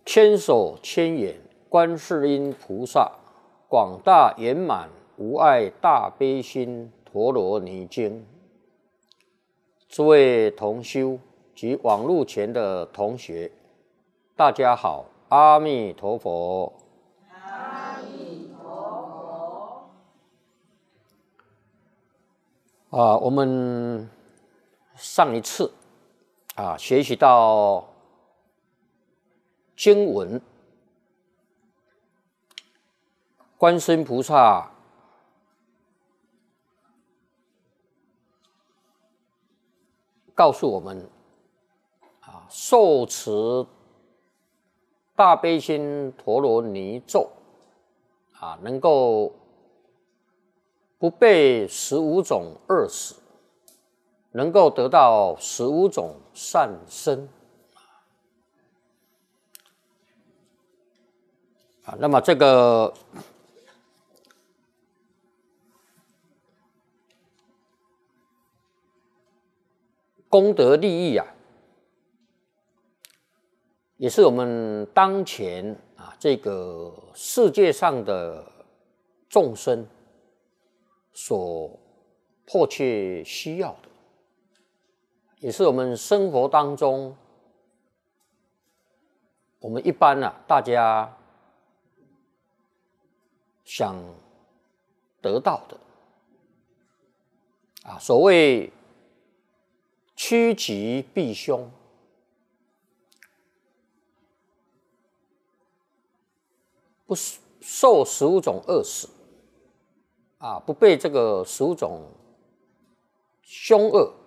千手千眼观世音菩萨，广大圆满无碍大悲心陀罗尼经。诸位同修及网络前的同学，大家好，阿弥陀佛。 阿弥陀佛。 我们上一次学习到经文，观世音菩萨告诉我们，受持大悲心陀罗尼咒，能够不被15种恶死，能够得到15种善身。那么这个功德利益也是我们当前这个世界上的众生所迫切需要的，也是我们生活当中我们一般大家想得到的所谓趋吉避凶，不受15种恶死不被这个15种凶恶